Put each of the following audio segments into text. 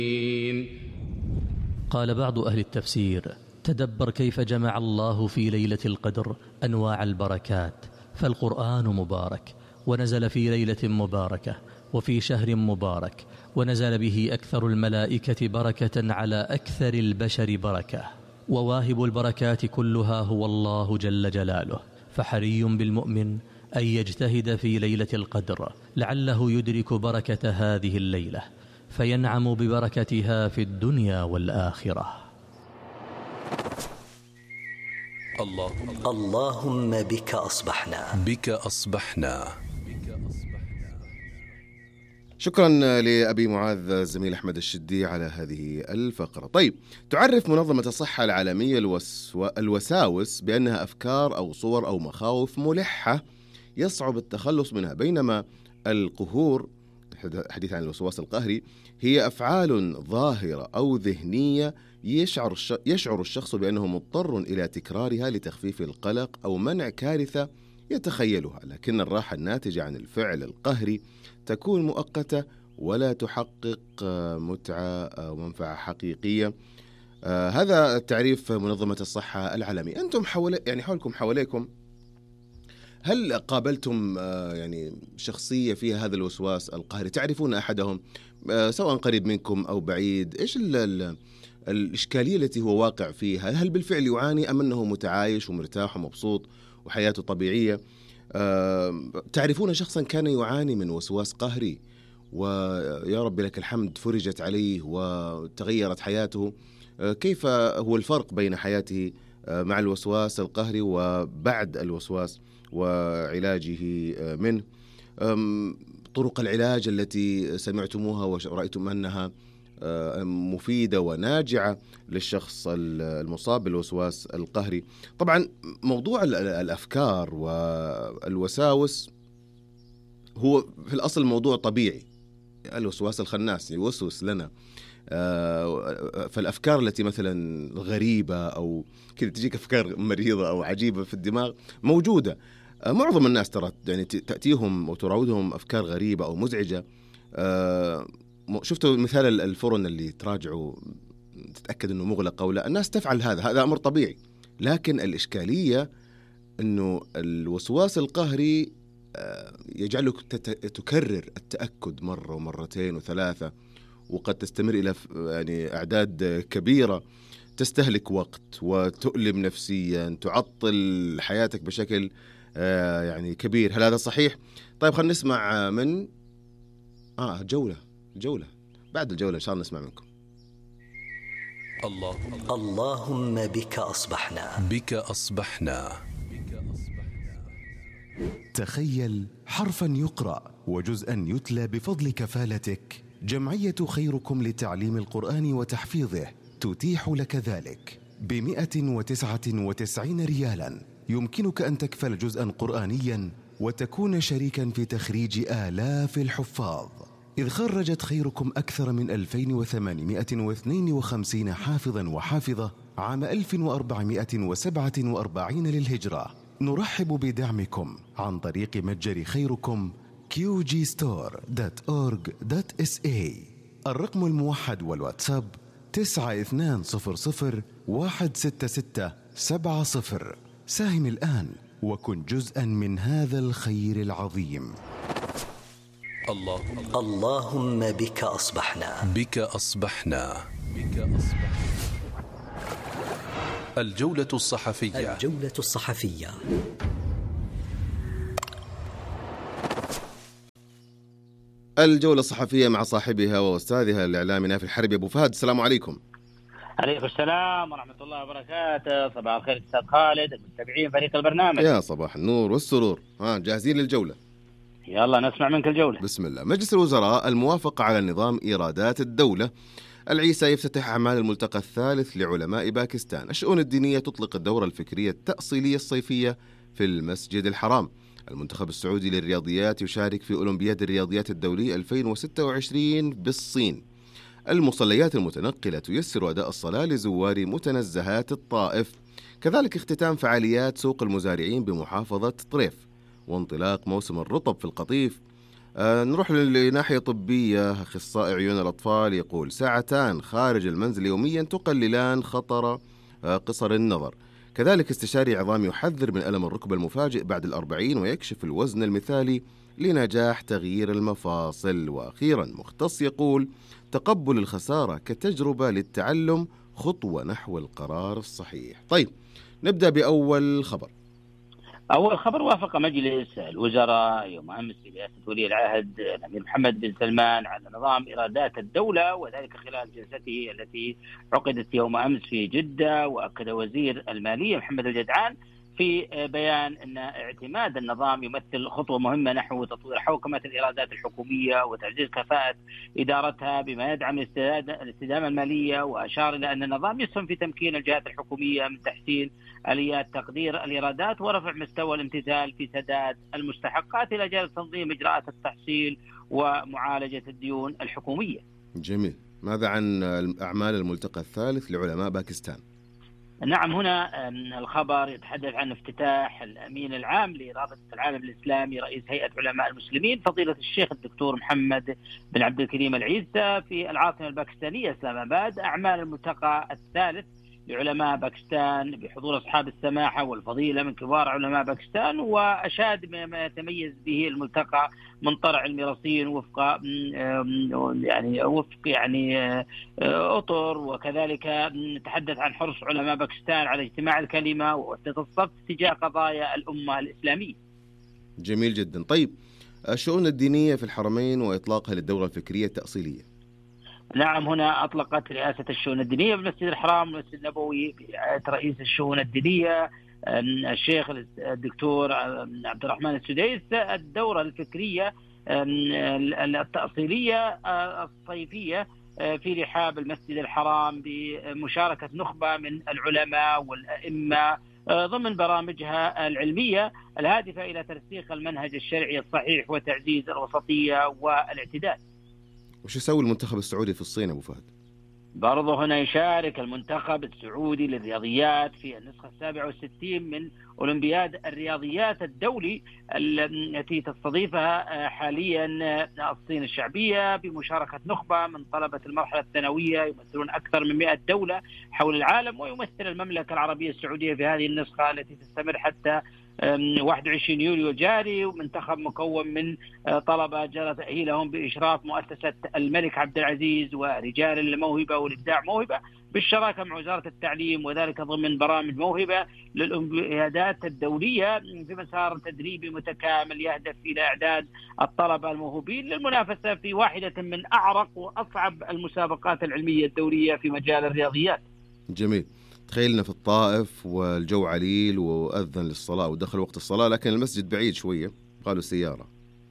قال بعض أهل التفسير: تدبر كيف جمع الله في ليلة القدر أنواع البركات، فالقرآن مبارك ونزل في ليلة مباركة وفي شهر مبارك، ونزل به أكثر الملائكة بركة على أكثر البشر بركة، وواهب البركات كلها هو الله جل جلاله، فحري بالمؤمن أن يجتهد في ليلة القدر لعله يدرك بركة هذه الليلة فينعم ببركتها في الدنيا والآخرة. اللهم بك أصبحنا. شكرا لأبي معاذ الزميل أحمد الشدي على هذه الفقرة. طيب، تعرف منظمة الصحة العالمية الوساوس بأنها أفكار أو صور أو مخاوف ملحة يصعب التخلص منها، بينما القهور، حديث عن الوسواس القهري، هي أفعال ظاهرة أو ذهنية يشعر الشخص بأنه مضطر إلى تكرارها لتخفيف القلق أو منع كارثة يتخيلها، لكن الراحة الناتجة عن الفعل القهري تكون مؤقتة ولا تحقق متعة أو منفعة حقيقية. هذا تعريف منظمة الصحة العالمية. أنتم حولكم حواليكم، هل قابلتم شخصية فيها هذا الوسواس القهري؟ تعرفون أحدهم سواء قريب منكم أو بعيد؟ إيش الإشكالية التي هو واقع فيها؟ هل بالفعل يعاني أم أنه متعايش ومرتاح ومبسوط وحياته طبيعية؟ تعرفون شخصا كان يعاني من وسواس قهري ويا رب لك الحمد فرجت عليه وتغيرت حياته؟ كيف هو الفرق بين حياته مع الوسواس القهري وبعد الوسواس وعلاجه منه؟ طرق العلاج التي سمعتموها ورأيتم أنها مفيدة وناجعة للشخص المصاب بالوسواس القهري. طبعا موضوع الأفكار والوساوس هو في الأصل موضوع طبيعي، الوسواس الخناس يوسوس لنا، فالأفكار التي مثلا غريبة أو كذا تجيك أفكار مريضة أو عجيبة في الدماغ موجودة. معظم الناس ترى تأتيهم وتراودهم أفكار غريبة أو مزعجة. شفتوا مثال الفرن اللي تراجعوا تتأكد أنه مغلق أو لا، الناس تفعل هذا أمر طبيعي، لكن الإشكالية أنه الوسواس القهري يجعلك تكرر التأكد مرة ومرتين وثلاثة، وقد تستمر إلى أعداد كبيرة، تستهلك وقت وتؤلم نفسيا، تعطل حياتك بشكل كبير. هل هذا صحيح؟ طيب، خلينا نسمع من جولة بعد الجولة إن شاء الله نسمع منكم. اللهم بك أصبحنا. تخيل حرفا يقرأ وجزءا يتلى بفضل كفالتك. جمعية خيركم لتعليم القرآن وتحفيظه تتيح لك ذلك ب199 ريالا. يمكنك أن تكفل جزءا قرآنيا وتكون شريكا في تخريج آلاف الحفاظ، إذ خرجت خيركم أكثر من 2852 حافظا وحافظة عام 1447 للهجرة. نرحب بدعمكم عن طريق متجر خيركم qgstore.org.sa. الرقم الموحد والواتساب 9200166770. ساهم الآن وكن جزءا من هذا الخير العظيم. اللهم بك أصبحنا. الجولة الصحفية. الجولة الصحفية مع صاحبها وأستاذها الإعلامي نافي الحربي. أبو فهد، السلام عليكم. عليكم السلام ورحمة الله وبركاته. صباح الخير أستاذ خالد، المتابعين فريق البرنامج. يا صباح النور والسرور. جاهزين للجولة؟ يلا نسمع منك الجولة. بسم الله. مجلس الوزراء الموافقة على نظام إيرادات الدولة. العيسى يفتتح أعمال الملتقى الثالث لعلماء باكستان. الشؤون الدينية تطلق الدورة الفكرية التأصيلية الصيفية في المسجد الحرام. المنتخب السعودي للرياضيات يشارك في أولمبياد الرياضيات الدولي 2026 بالصين. المصليات المتنقلة تيسر أداء الصلاة لزوار متنزهات الطائف. كذلك اختتام فعاليات سوق المزارعين بمحافظة طريف، وانطلاق موسم الرطب في القطيف. نروح لناحية طبية. أخصائي عيون الأطفال يقول 2 ساعات خارج المنزل يوميا تقللان خطر قصر النظر. كذلك استشاري عظام يحذر من ألم الركبة المفاجئ بعد 40 ويكشف الوزن المثالي لنجاح تغيير المفاصل. وأخيرا مختص يقول تقبل الخسارة كتجربة للتعلم خطوة نحو القرار الصحيح. طيب نبدأ بأول خبر. أول خبر: وافق مجلس الوزراء يوم أمس برئاسة ولي العهد الأمير محمد بن سلمان على نظام إيرادات الدولة، وذلك خلال جلسته التي عقدت يوم أمس في جدة. وأكد وزير المالية محمد الجدعان في بيان أن اعتماد النظام يمثل خطوة مهمة نحو تطوير حوكمة الإيرادات الحكومية وتعزيز كفاءة إدارتها بما يدعم الاستدامة المالية. وأشار إلى أن النظام يسهم في تمكين الجهات الحكومية من تحسين آليات تقدير الإيرادات ورفع مستوى الامتثال في سداد المستحقات إلى جانب تنظيم إجراءات التحصيل ومعالجة الديون الحكومية. جميل. ماذا عن أعمال الملتقى الثالث لعلماء باكستان؟ نعم، هنا الخبر يتحدث عن افتتاح الأمين العام لرابطة العالم الإسلامي رئيس هيئة علماء المسلمين فضيلة الشيخ الدكتور محمد بن عبد الكريم العيسى في العاصمة الباكستانية إسلام آباد. أعمال الملتقى الثالث لعلماء باكستان بحضور أصحاب السماحة والفضيلة من كبار علماء باكستان، وأشاد ما يتميز به الملتقى من طرح علمي رصين وفق أطر. وكذلك نتحدث عن حرص علماء باكستان على اجتماع الكلمة ووحدة الصف تجاه قضايا الأمة الإسلامية. جميل جدا. طيب الشؤون الدينية في الحرمين وإطلاقها للدورة الفكرية التأصيلية. نعم، هنا أطلقت رئاسة الشؤون الدينية بالمسجد الحرام والمسجد النبوي برعاية رئيس الشؤون الدينية الشيخ الدكتور عبد الرحمن السديس الدورة الفكرية التأصيلية الصيفية في رحاب المسجد الحرام بمشاركة نخبة من العلماء والأئمة ضمن برامجها العلمية الهادفة إلى ترسيخ المنهج الشرعي الصحيح وتعزيز الوسطية والاعتدال. وش يسوي المنتخب السعودي في الصين أبو فهد؟ برضه هنا يشارك المنتخب السعودي للرياضيات في النسخة 67 من أولمبياد الرياضيات الدولي التي تستضيفها حاليا الصين الشعبية بمشاركة نخبة من طلبة المرحلة الثانوية يمثلون أكثر من 100 دولة حول العالم. ويمثل المملكة العربية السعودية في هذه النسخة التي تستمر حتى 21 يوليو الجاري، ومنتخب مكون من طلبة جرى تأهيلهم بإشراف مؤسسة الملك عبد العزيز ورجال الموهبة والإبداع موهبة بالشراكة مع وزارة التعليم، وذلك ضمن برامج موهبة للأولمبيادات الدولية في مسار تدريبي متكامل يهدف إلى إعداد الطلبة الموهوبين للمنافسة في واحدة من أعرق وأصعب المسابقات العلمية الدولية في مجال الرياضيات. جميل. تخيلنا في الطائف والجو عليل وأذن للصلاة ودخل وقت الصلاة، لكن المسجد بعيد شوية، قالوا سيارة.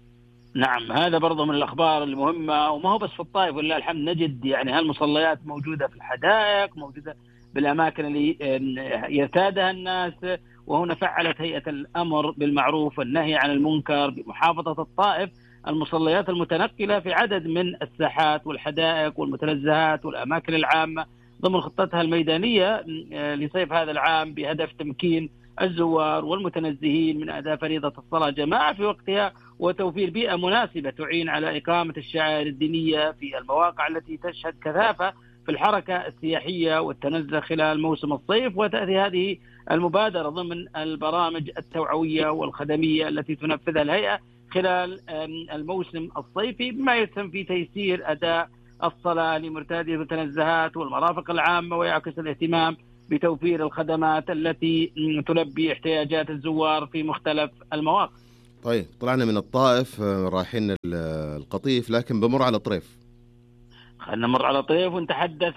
نعم، هذا برضه من الأخبار المهمة. وما هو بس في الطائف ولله الحمد، نجد يعني هالمصليات موجودة في الحدائق، موجودة بالأماكن اللي يرتادها الناس. وهنا فعلت هيئة الأمر بالمعروف والنهي عن المنكر بمحافظة الطائف المصليات المتنقلة في عدد من الساحات والحدائق والمتنزهات والأماكن العامة ضمن خطتها الميدانية لصيف هذا العام بهدف تمكين الزوار والمتنزهين من أداء فريضة الصلاة جماعة في وقتها وتوفير بيئة مناسبة تعين على إقامة الشعائر الدينية في المواقع التي تشهد كثافة في الحركة السياحية والتنزه خلال موسم الصيف. وتأتي هذه المبادرة ضمن البرامج التوعوية والخدمية التي تنفذها الهيئة خلال الموسم الصيفي بما يسهم في تيسير أداء الصلاة لمرتادي المتنزهات والمرافق العامة، ويعكس الاهتمام بتوفير الخدمات التي تلبي احتياجات الزوار في مختلف المواقع. طيب طلعنا من الطائف رايحين القطيف، لكن بمر على طريف. خلينا نمر على طريف ونتحدث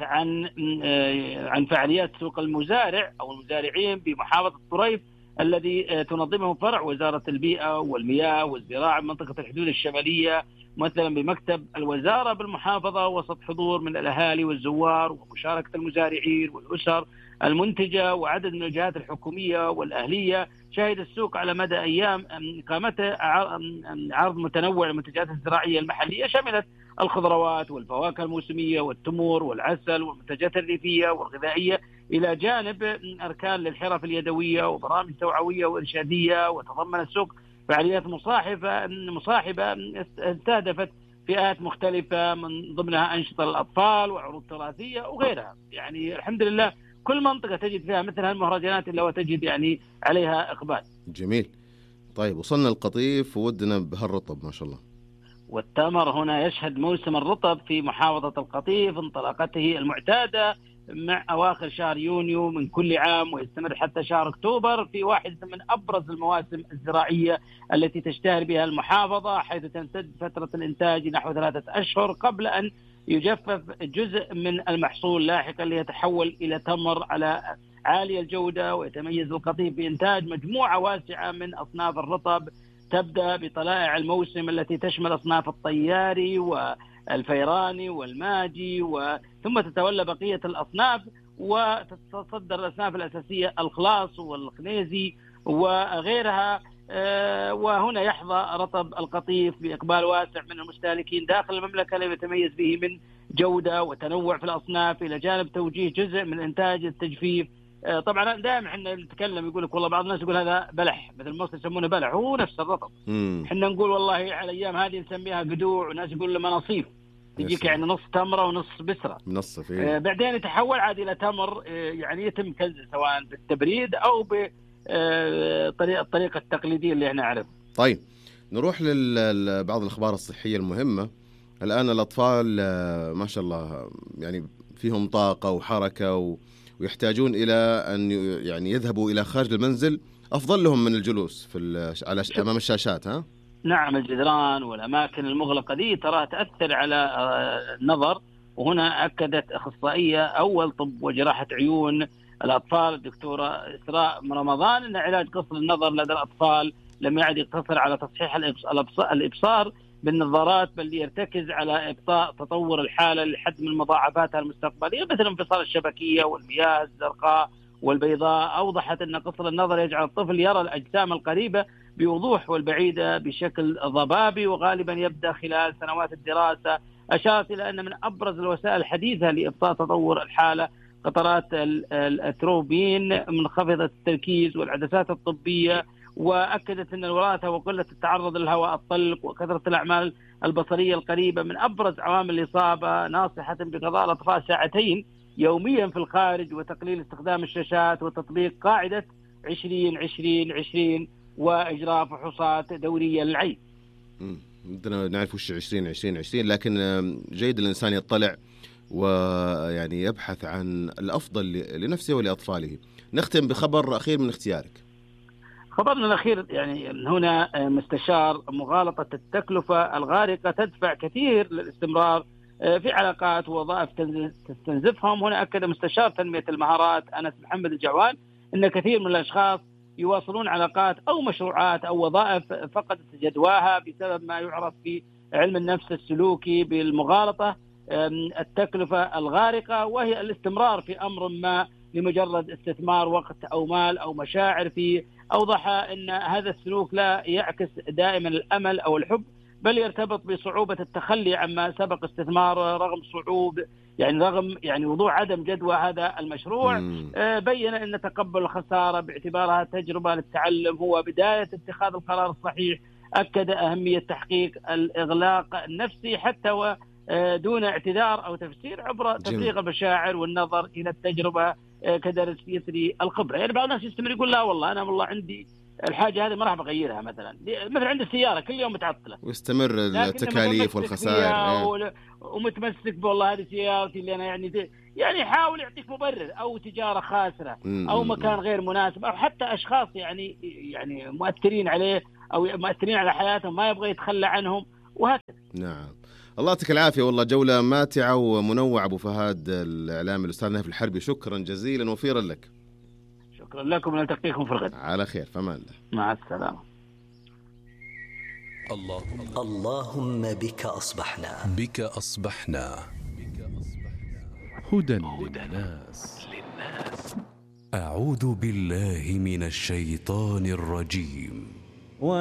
عن فعاليات سوق المزارع أو المزارعين بمحافظة طريف الذي تنظمه فرع وزارة البيئة والمياه والزراعة منطقة الحدود الشمالية مثلا بمكتب الوزارة بالمحافظة، وسط حضور من الأهالي والزوار ومشاركة المزارعين والأسر المنتجة وعدد من الجهات الحكومية والأهلية. شهد السوق على مدى أيام إقامته عرض متنوع للمنتجات الزراعية المحلية شملت الخضروات والفواكه الموسمية والتمور والعسل والمنتجات الريفية والغذائية، إلى جانب أركان للحرف اليدوية وبرامج توعوية وإرشادية. وتضمن السوق فعاليات مصاحبة استهدفت فئات مختلفة، من ضمنها أنشطة للأطفال وعروض تراثية وغيرها. يعني الحمد لله كل منطقة تجد فيها مثل هالمهرجانات اللي وتجد يعني عليها إقبال. جميل. طيب وصلنا القطيف وودنا بهالرطب ما شاء الله. والتمر هنا يشهد موسم الرطب في محافظة القطيف انطلاقته المعتادة مع أواخر شهر يونيو من كل عام، ويستمر حتى شهر أكتوبر في واحدة من أبرز المواسم الزراعية التي تشتهر بها المحافظة، حيث تمتد فترة الإنتاج نحو 3 أشهر قبل أن يجفف جزء من المحصول لاحقا ليتحول إلى تمر على عالي الجودة. ويتميز القطيف بإنتاج مجموعة واسعة من أصناف الرطب، تبدأ بطلائع الموسم التي تشمل أصناف الطياري والفيراني والماجي، ثم تتولى بقية الأصناف، وتتصدر الأصناف الأساسية الخلاص والخنيزي وغيرها. وهنا يحظى رطب القطيف بإقبال واسع من المستهلكين داخل المملكة، لما يتميز به من جودة وتنوع في الأصناف، إلى جانب توجيه جزء من إنتاج التجفيف. طبعا دائما احنا نتكلم يقول لك والله بعض الناس يقول هذا بلح، مثل مصر يسمونه بلح، هو نفس الرطب. احنا نقول والله على الايام هذه نسميها قدوع، وناس يقول له مناصيف، تجيك يعني نص تمره ونص بسره منصف. بعدين يتحول عاد الى تمر، يعني يتم كنزه سواء بالتبريد او بالطريقه التقليديه اللي احنا نعرفها. طيب نروح لبعض الاخبار الصحيه المهمه. الان الاطفال ما شاء الله يعني فيهم طاقه وحركه ويحتاجون إلى أن يعني يذهبوا إلى خارج المنزل، أفضل لهم من الجلوس أمام الشاشات. ها؟ نعم، الجدران والأماكن المغلقة دي ترى تأثر على النظر. وهنا أكدت أخصائية أول طب وجراحة عيون الأطفال الدكتورة إسراء رمضان أن علاج قصر النظر لدى الأطفال لم يعد يقتصر على تصحيح الإبصار بالنظارات، بل يرتكز على إبطاء تطور الحالة لحد من مضاعفاتها المستقبلية، مثل انفصال الشبكية والمياه الزرقاء والبيضاء. أوضحت أن قصر النظر يجعل الطفل يرى الأجسام القريبة بوضوح والبعيدة بشكل ضبابي، وغالبا يبدأ خلال سنوات الدراسة. أشارت إلى أن من أبرز الوسائل الحديثة لإبطاء تطور الحالة قطرات الأتروبين منخفضة التركيز والعدسات الطبية، وأكدت أن الوراثة وقلة التعرض للهواء الطلق وكثرة الأعمال البصرية القريبة من أبرز عوامل الإصابة. ناصحة بقضاء الأطفال 2 ساعات يوميا في الخارج، وتقليل استخدام الشاشات، وتطبيق قاعدة 20-20-20، وإجراء فحوصات دورية للعين. بدنا نعرف وش 20-20-20، لكن جيد الإنسان يطلع ويعني يبحث عن الأفضل لنفسه ولأطفاله. نختم بخبر أخير من اختيارك. خبرنا الأخير يعني هنا مستشار مغالطة التكلفة الغارقة تدفع كثير للاستمرار في علاقات ووظائف تستنزفهم. هنا أكد مستشار تنمية المهارات أنس محمد الجعوان أن كثير من الأشخاص يواصلون علاقات أو مشروعات أو وظائف فقدت جدواها بسبب ما يعرف في علم النفس السلوكي بالمغالطة التكلفة الغارقة، وهي الاستمرار في أمر ما لمجرد استثمار وقت أو مال أو مشاعر فيه. أوضح أن هذا السلوك لا يعكس دائما الأمل أو الحب، بل يرتبط بصعوبة التخلي عما سبق استثماره رغم وضوح عدم جدوى هذا المشروع. بين أن تقبل الخسارة باعتبارها تجربة للتعلم هو بداية اتخاذ القرار الصحيح. أكد أهمية تحقيق الإغلاق النفسي حتى دون اعتذار أو تفسير عبر تفريغ المشاعر والنظر إلى التجربة كدرس يثري الخبرة. يعني بعض الناس يستمر يقول لا والله أنا والله عندي الحاجة هذه ما راح بغيرها، مثلا عندي السيارة كل يوم متعطلة ويستمر التكاليف والخسائر ومتمسك بالله هذه سيارتي اللي أنا يعني يحاول يعطيك مبرر أو تجارة خاسرة أو مكان غير مناسب أو حتى أشخاص يعني مؤثرين عليه أو مؤثرين على حياتهم ما يبغى يتخلى عنهم وهكذا. نعم، الله يعطيك العافية. والله جولة ماتعة ومنوعة أبو فهد الإعلامي الأستاذ نايف الحربي، شكرا جزيلا وفيرا لك. شكرا لكم، نلتقيكم في الغد على خير، فمان الله. مع السلامة. اللهم بك أصبحنا. بك أصبحنا. هدى للناس. أعوذ بالله من الشيطان الرجيم.